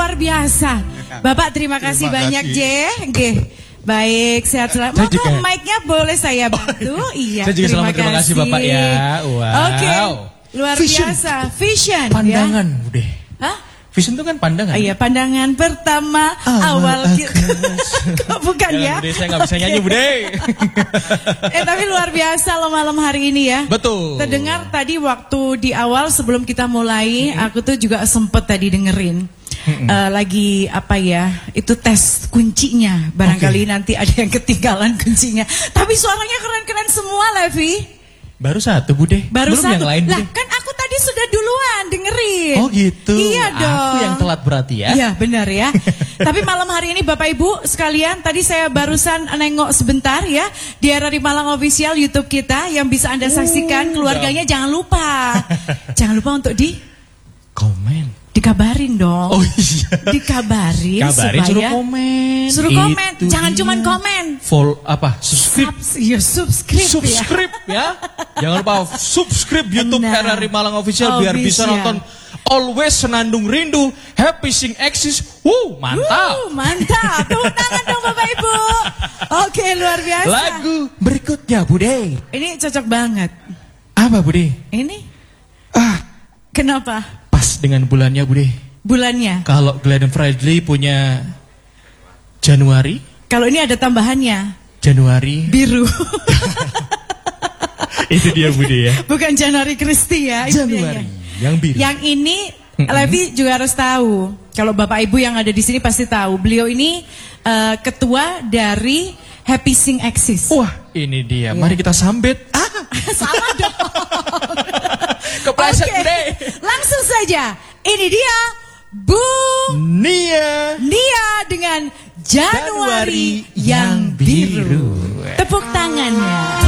luar biasa. Bapak terima kasih banyak J. Nggih. Baik, sehat selalu. Monggo mic-nya boleh saya bantu? Iya, saya juga terima kasih Bapak ya. Wow. Oke. Luar biasa. Vision. Pandangan, ya? Bude. Hah? Vision itu kan pandangan. Iya, pandangan pertama awal kita. Bukan ya? Bude, saya nggak bisa nyanyi, Bude. Tapi luar biasa loh malam hari ini ya. Betul. Terdengar tadi waktu di awal sebelum kita mulai, aku tuh juga sempet tadi dengerin. Lagi apa ya, itu tes kuncinya. Barangkali nanti ada yang ketinggalan kuncinya. Tapi suaranya keren-keren semua, Levi. Baru satu, Bude. Baru belum satu. Yang lain, lah kan aku tadi sudah duluan dengerin. Oh gitu. Iya dong. Aku yang telat berarti ya. Iya benar ya. Tapi malam hari ini Bapak Ibu sekalian, tadi saya barusan nengok sebentar ya di RRI Malang Official YouTube kita yang bisa Anda saksikan. Keluarganya jangan lupa untuk komen. Dikabarin dong. Oh iya. Dikabarin supaya suruh komen. Suruh komen, jangan cuman komen. Subscribe. Subscribe ya. Jangan lupa subscribe YouTube RRI Malang Official biar bisa nonton Always Senandung Rindu, Happy Sing Axis. Mantap. Mantap. Tepuk tangan dong Bapak Ibu. Oke, luar biasa. Lagu berikutnya, Bude. Ini cocok banget. Apa, Bude? Ini? Kenapa? Pas dengan bulannya, Bude. Bulannya? Kalau Glenn Fredly punya Januari. Kalau ini ada tambahannya. Januari biru. Itu dia, Bude ya. Bukan Januari Kristi ya. Januari yang biru. Yang ini Levi juga harus tahu. Kalau Bapak Ibu yang ada di sini pasti tahu. Beliau ini ketua dari Happy Sing Axis. Wah, ini dia. Ya. Mari kita sambit. Sama dong. Kepleset, Bude. Langsung saja. Ini dia Bu Nia dengan Januari yang biru. Tepuk tangannya.